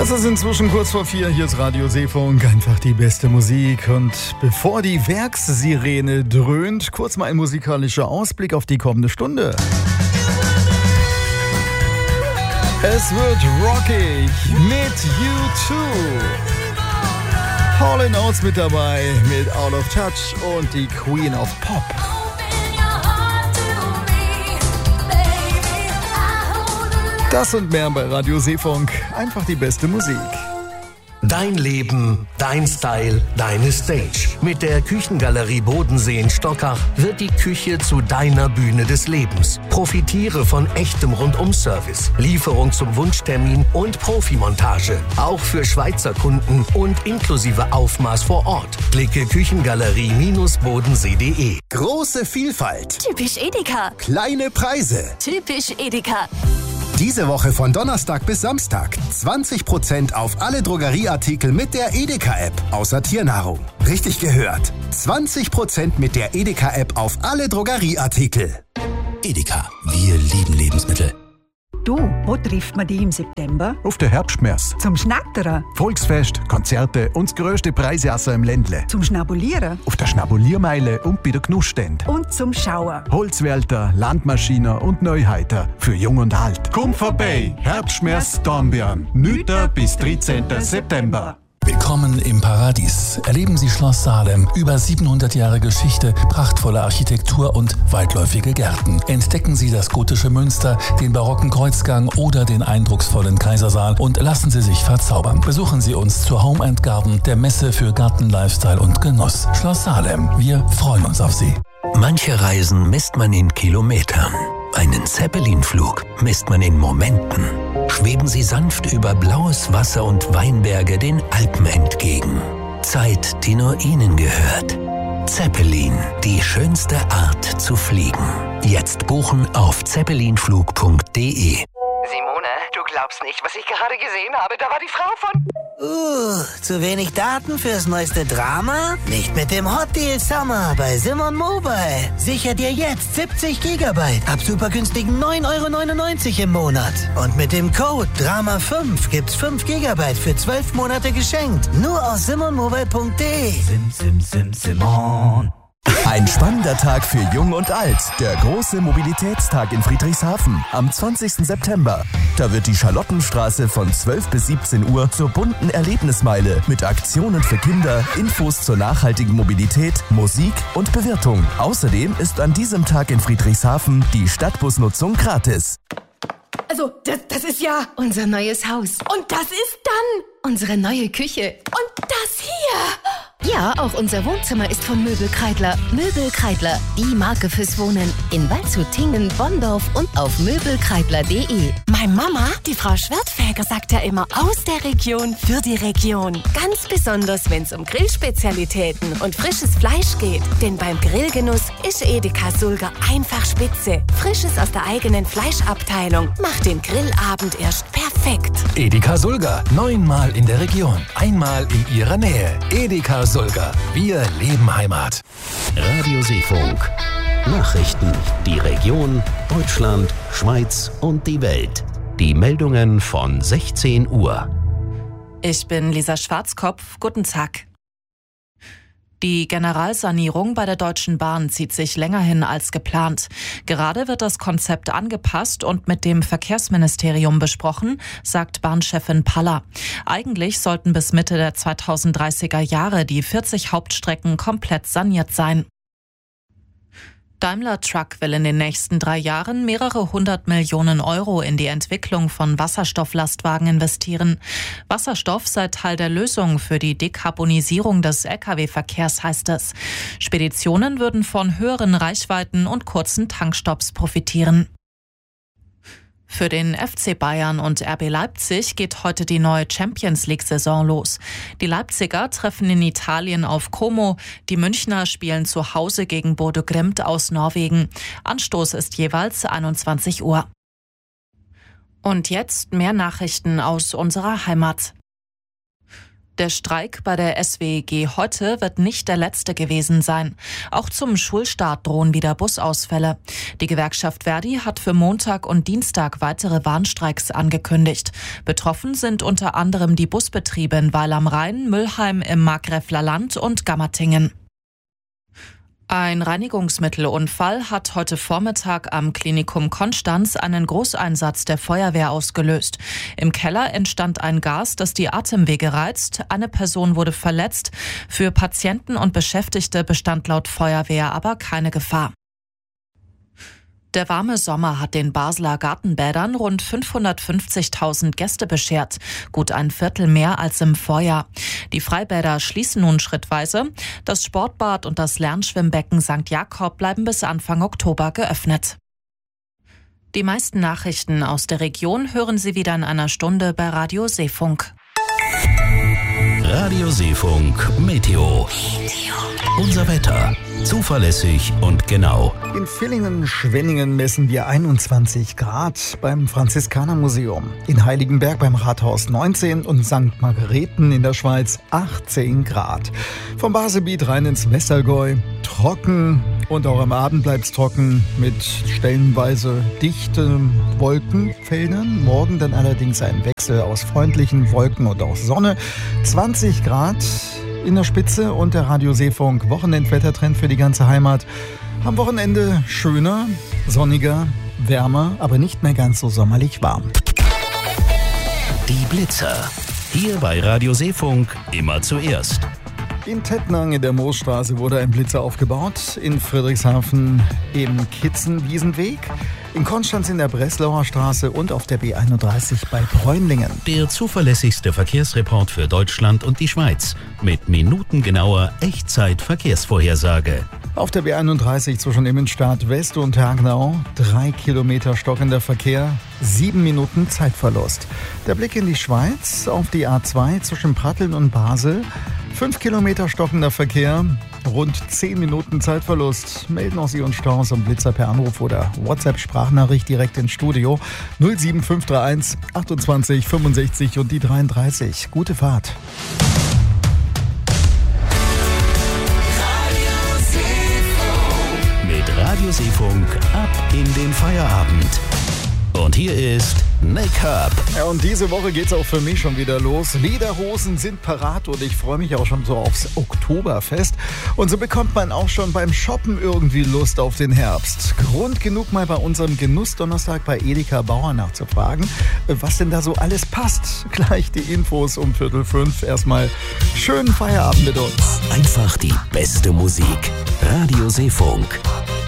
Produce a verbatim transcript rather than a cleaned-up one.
Es ist inzwischen kurz vor vier, hier ist Radio Seefunk, einfach die beste Musik. Und bevor die Werkssirene dröhnt, kurz mal ein musikalischer Ausblick auf die kommende Stunde. Es wird rockig mit U zwei. Hall and Oates mit dabei, mit Out of Touch und die Queen of Pop. Das und mehr bei Radio Seefunk. Einfach die beste Musik. Dein Leben, dein Style, deine Stage. Mit der Küchengalerie Bodensee in Stockach wird die Küche zu deiner Bühne des Lebens. Profitiere von echtem Rundum-Service, Lieferung zum Wunschtermin und Profimontage. Auch für Schweizer Kunden und inklusive Aufmaß vor Ort. Klicke küchengalerie bodensee punkt de. Große Vielfalt. Typisch Edeka. Kleine Preise. Typisch Edeka. Diese Woche von Donnerstag bis Samstag zwanzig Prozent auf alle Drogerieartikel mit der Edeka-App, außer Tiernahrung. Richtig gehört. zwanzig Prozent mit der Edeka-App auf alle Drogerieartikel. Edeka, wir lieben Lebensmittel. Du, wo trifft man dich im September? Auf der Herbstmesse. Zum Schnattern? Volksfest, Konzerte und das grösste Preisjassen im Ländle. Zum Schnabulieren? Auf der Schnabuliermeile und bei der Genussstände. Und zum Schauen? Holzwälter, Landmaschinen und Neuheiter. Für Jung und Alt. Komm vorbei! Herbstmesse Dornbirn. neunten bis dreizehnten September. Willkommen im Paradies. Erleben Sie Schloss Salem. Über siebenhundert Jahre Geschichte, prachtvolle Architektur und weitläufige Gärten. Entdecken Sie das gotische Münster, den barocken Kreuzgang oder den eindrucksvollen Kaisersaal und lassen Sie sich verzaubern. Besuchen Sie uns zur Home and Garden, der Messe für Garten, Lifestyle und Genuss. Schloss Salem. Wir freuen uns auf Sie. Manche Reisen misst man in Kilometern. Einen Zeppelin-Flug misst man in Momenten. Schweben Sie sanft über blaues Wasser und Weinberge den Alpen entgegen. Zeit, die nur Ihnen gehört. Zeppelin, die schönste Art zu fliegen. Jetzt buchen auf zeppelinflug punkt de. Simone, du glaubst nicht, was ich gerade gesehen habe. Da war die Frau von... Uh, zu wenig Daten fürs neueste Drama? Nicht mit dem Hot Deal Summer bei Simon Mobile. Sicher dir jetzt siebzig Gigabyte ab super günstigen neun Euro neunundneunzig im Monat. Und mit dem Code Drama fünf gibt's fünf Gigabyte für zwölf Monate geschenkt. Nur auf simon mobile punkt de. Sim, sim, sim, Simon. Ein spannender Tag für Jung und Alt. Der große Mobilitätstag in Friedrichshafen am zwanzigsten September. Da wird die Charlottenstraße von zwölf bis siebzehn Uhr zur bunten Erlebnismeile mit Aktionen für Kinder, Infos zur nachhaltigen Mobilität, Musik und Bewirtung. Außerdem ist an diesem Tag in Friedrichshafen die Stadtbusnutzung gratis. Also, das, das ist ja unser neues Haus. Und das ist dann unsere neue Küche. Und das hier. Ja, auch unser Wohnzimmer ist von Möbel Kreidler. Möbel Kreidler, die Marke fürs Wohnen. In Waldshut, Tingen, Bonndorf und auf möbelkreidler punkt de. Meine Mama, die Frau Schwertfeger, sagt ja immer aus der Region für die Region. Ganz besonders, wenn es um Grillspezialitäten und frisches Fleisch geht. Denn beim Grillgenuss ist Edeka Sulger einfach spitze. Frisches aus der eigenen Fleischabteilung macht den Grillabend erst perfekt. Edeka Sulger, neunmal in der Region, einmal in Ihrer Nähe. Edeka Sulger, wir leben Heimat. Radio Seefunk. Nachrichten. Die Region, Deutschland, Schweiz und die Welt. Die Meldungen von sechzehn Uhr. Ich bin Lisa Schwarzkopf. Guten Tag. Die Generalsanierung bei der Deutschen Bahn zieht sich länger hin als geplant. Gerade wird das Konzept angepasst und mit dem Verkehrsministerium besprochen, sagt Bahnchefin Paller. Eigentlich sollten bis Mitte der zweitausenddreißiger Jahre die vierzig Hauptstrecken komplett saniert sein. Daimler Truck will in den nächsten drei Jahren mehrere hundert Millionen Euro in die Entwicklung von Wasserstofflastwagen investieren. Wasserstoff sei Teil der Lösung für die Dekarbonisierung des L K W-Verkehrs, heißt es. Speditionen würden von höheren Reichweiten und kurzen Tankstopps profitieren. Für den F C Bayern und R B Leipzig geht heute die neue Champions-League-Saison los. Die Leipziger treffen in Italien auf Como, die Münchner spielen zu Hause gegen Bodø Glimt aus Norwegen. Anstoß ist jeweils einundzwanzig Uhr. Und jetzt mehr Nachrichten aus unserer Heimat. Der Streik bei der S W G heute wird nicht der letzte gewesen sein. Auch zum Schulstart drohen wieder Busausfälle. Die Gewerkschaft Verdi hat für Montag und Dienstag weitere Warnstreiks angekündigt. Betroffen sind unter anderem die Busbetriebe in Weil am Rhein, Mülheim im Markgräfler Land und Gammertingen. Ein Reinigungsmittelunfall hat heute Vormittag am Klinikum Konstanz einen Großeinsatz der Feuerwehr ausgelöst. Im Keller entstand ein Gas, das die Atemwege reizt. Eine Person wurde verletzt. Für Patienten und Beschäftigte bestand laut Feuerwehr aber keine Gefahr. Der warme Sommer hat den Basler Gartenbädern rund fünfhundertfünfzigtausend Gäste beschert, gut ein Viertel mehr als im Vorjahr. Die Freibäder schließen nun schrittweise. Das Sportbad und das Lernschwimmbecken Sankt Jakob bleiben bis Anfang Oktober geöffnet. Die meisten Nachrichten aus der Region hören Sie wieder in einer Stunde bei Radio Seefunk. Radio Seefunk Meteo. Unser Wetter. Zuverlässig und genau. In Villingen-Schwenningen messen wir einundzwanzig Grad, beim Franziskanermuseum. In Heiligenberg beim Rathaus neunzehn und Sankt Margareten in der Schweiz achtzehn Grad. Vom Baselbiet rein ins Westergäu trocken und auch am Abend bleibt es trocken mit stellenweise dichten Wolkenfeldern. Morgen dann allerdings ein Wechsel aus freundlichen Wolken und auch Sonne. zwanzig Grad in der Spitze und der Radio Seefunk Wochenendwettertrend für die ganze Heimat. Am Wochenende schöner, sonniger, wärmer, aber nicht mehr ganz so sommerlich warm. Die Blitzer. Hier bei Radio Seefunk immer zuerst. In Tettnang in der Moosstraße wurde ein Blitzer aufgebaut, in Friedrichshafen im Kitzenwiesenweg, in Konstanz in der Breslauer Straße und auf der B einunddreißig bei Bräunlingen. Der zuverlässigste Verkehrsreport für Deutschland und die Schweiz mit minutengenauer Echtzeit-Verkehrsvorhersage. Auf der B einunddreißig zwischen Immenstadt West und Hergnau drei Kilometer stockender Verkehr, sieben Minuten Zeitverlust. Der Blick in die Schweiz auf die A zwei zwischen Pratteln und Basel. Fünf Kilometer stockender Verkehr, rund zehn Minuten Zeitverlust. Melden auch Sie uns Staus und Blitzer per Anruf oder WhatsApp-Sprachnachricht direkt ins Studio. null sieben fünf drei eins achtundzwanzig fünfundsechzig und die dreiunddreißig. Gute Fahrt. Mit Radio Seefunk ab in den Feierabend. Und hier ist Make-up. Ja, und diese Woche geht's auch für mich schon wieder los. Lederhosen sind parat und ich freue mich auch schon so aufs Oktoberfest. Und so bekommt man auch schon beim Shoppen irgendwie Lust auf den Herbst. Grund genug mal bei unserem Genussdonnerstag bei Edeka Bauer nachzufragen, was denn da so alles passt. Gleich die Infos um Viertel fünf. Erstmal schönen Feierabend mit uns. Einfach die beste Musik. Radio Seefunk.